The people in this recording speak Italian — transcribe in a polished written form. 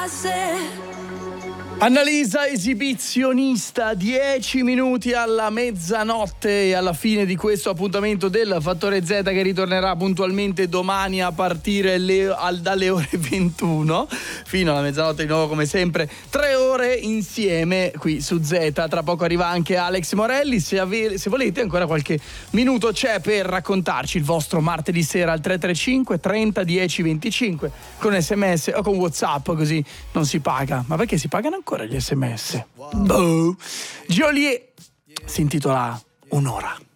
Annalisa esibizionista, 10 minuti alla mezzanotte e alla fine di questo appuntamento del Fattore Z, che ritornerà puntualmente domani a partire dalle ore 21 fino alla mezzanotte di nuovo come sempre, 3 ore insieme qui su Z. Tra poco arriva anche Alex Morelli, se volete ancora qualche minuto c'è per raccontarci il vostro martedì sera al 335 30 10 25 con SMS o con WhatsApp, così non si paga. Ma perché si pagano ancora gli SMS? Boh. Geolier si intitola Un'ora.